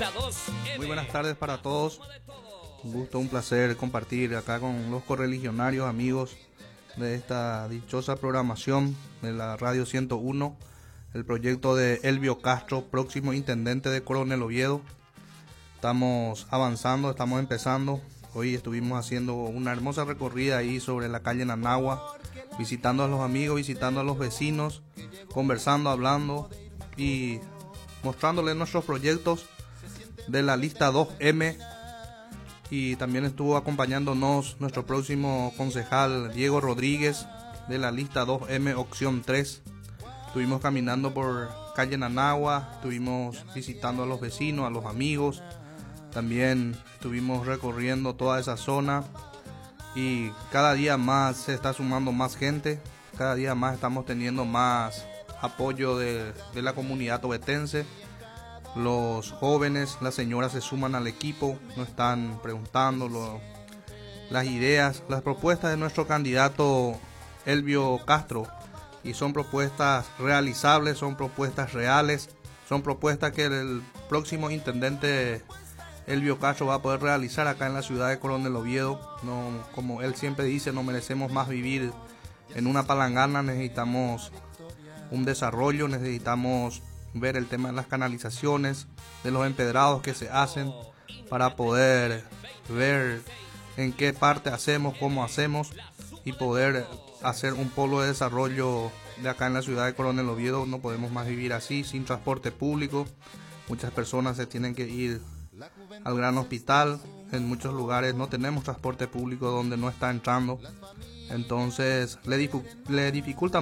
Muy buenas tardes para todos. Un gusto, un placer compartir acá con los correligionarios, amigos de esta dichosa programación de la Radio 101, el proyecto de Elvio Castro, próximo intendente de Coronel Oviedo. Estamos avanzando, estamos empezando. Hoy estuvimos haciendo una hermosa recorrida ahí sobre la calle Nanagua, visitando a los amigos, visitando a los vecinos, conversando, hablando y mostrándoles nuestros proyectos de la lista 2M. Y también estuvo acompañándonos nuestro próximo concejal Diego Rodríguez de la lista 2M opción 3. Estuvimos caminando por calle Nanagua, estuvimos visitando a los vecinos, a los amigos. También estuvimos recorriendo toda esa zona y cada día más se está sumando más gente, cada día más estamos teniendo más apoyo de la comunidad ovetense. Los jóvenes, las señoras se suman al equipo, nos están preguntando las ideas, las propuestas de nuestro candidato Elvio Castro, y son propuestas realizables, son propuestas reales, son propuestas que el próximo intendente Elvio Castro va a poder realizar acá en la ciudad de Coronel Oviedo. No, como él siempre dice, no merecemos más vivir en una palangana, necesitamos un desarrollo, necesitamos ver el tema de las canalizaciones, de los empedrados que se hacen, para poder ver en qué parte hacemos, cómo hacemos y poder hacer un polo de desarrollo de acá en la ciudad de Coronel Oviedo. No podemos más vivir así, sin transporte público. Muchas personas se tienen que ir al gran hospital, en muchos lugares no tenemos transporte público donde no está entrando, entonces le dificulta